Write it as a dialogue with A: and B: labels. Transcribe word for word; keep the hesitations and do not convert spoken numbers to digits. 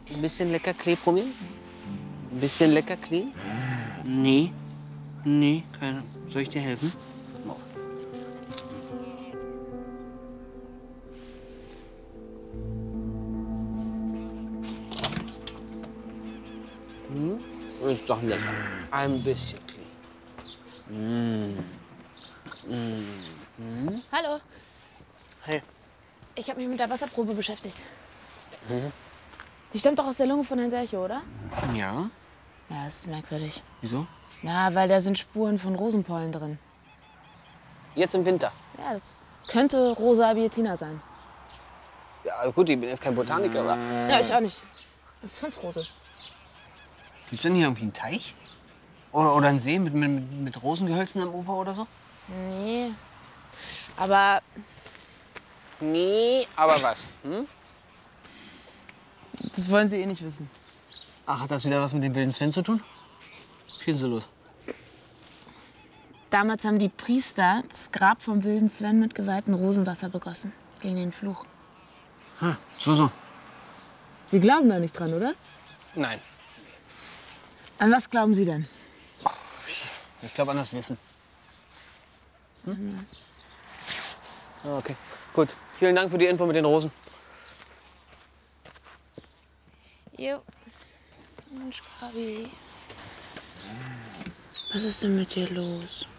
A: Ein bisschen lecker Klee probieren? Ein bisschen lecker Klee?
B: Nee. Nee, keine. Soll ich dir helfen?
A: Hm? Ist doch lecker. Ein bisschen Klee. Mm. Mm.
C: Hallo.
A: Hey.
C: Ich habe mich mit der Wasserprobe beschäftigt. Mhm. Die stammt doch aus der Lunge von Herrn Sercho, oder?
B: Ja.
C: Ja, das ist merkwürdig.
B: Wieso?
C: Na, weil da sind Spuren von Rosenpollen drin.
A: Jetzt im Winter.
C: Ja, das könnte Rosa abietina sein.
A: Ja, gut, ich bin jetzt kein Botaniker, aber.
C: Ja, ich auch nicht. Das ist Hundsrose.
B: Gibt's denn hier irgendwie einen Teich? Oder, oder einen See mit, mit, mit Rosengehölzen am Ufer oder so?
C: Nee. Aber
A: Nee, aber was? Hm?
C: das wollen Sie eh nicht wissen.
B: Ach, hat das wieder was mit dem wilden Sven zu tun? Schießen Sie los.
C: Damals haben die Priester das Grab vom wilden Sven mit geweihtem Rosenwasser begossen. Gegen den Fluch.
B: Hm, so, so.
C: Sie glauben da nicht dran, oder?
A: Nein.
C: An was glauben Sie denn?
B: Ich glaube an das Wissen.
A: Hm? Okay, gut. Vielen Dank für die Info mit den Rosen.
C: Jo. Mensch, Gabi. Was ist denn mit dir los?